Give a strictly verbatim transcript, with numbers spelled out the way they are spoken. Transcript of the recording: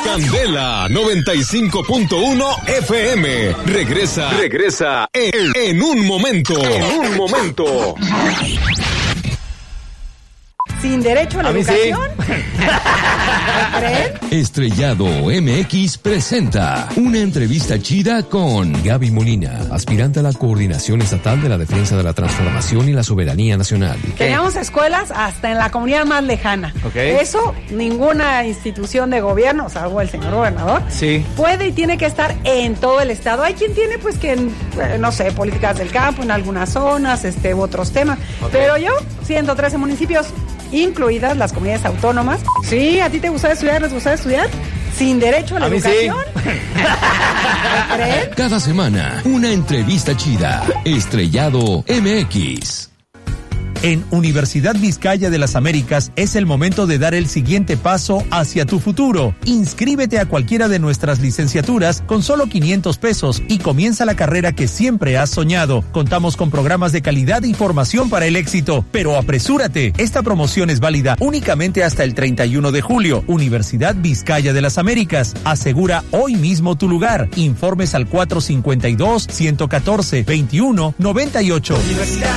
Candela noventa y cinco punto uno F M. Regresa, regresa en, en un momento. En un momento. Sin derecho a la a educación. Sí. ¿Creen? Estrellado M X presenta una entrevista chida con Gaby Molina, aspirante a la Coordinación Estatal de la Defensa de la Transformación y la Soberanía Nacional. Teníamos escuelas hasta en la comunidad más lejana. Okay. Eso ninguna institución de gobierno, salvo el señor gobernador, sí. puede y tiene que estar en todo el estado. Hay quien tiene, pues, que, eh, no sé, políticas del campo en algunas zonas, este, u otros temas. Okay. Pero yo, ciento trece municipios, incluidas las comunidades autónomas. Sí, ¿a ti te gustaba estudiar? ¿Les gustaba estudiar? Sin derecho a la a educación. Mí sí. ¿Creen? Cada semana, una entrevista chida. Estrellado M X. En Universidad Vizcaya de las Américas es el momento de dar el siguiente paso hacia tu futuro. Inscríbete a cualquiera de nuestras licenciaturas con solo quinientos pesos y comienza la carrera que siempre has soñado. Contamos con programas de calidad y formación para el éxito, pero apresúrate. Esta promoción es válida únicamente hasta el treinta y uno de julio. Universidad Vizcaya de las Américas. Asegura hoy mismo tu lugar. Informes al cuatro cinco dos, uno uno cuatro, veintiuno noventa y ocho. Universidad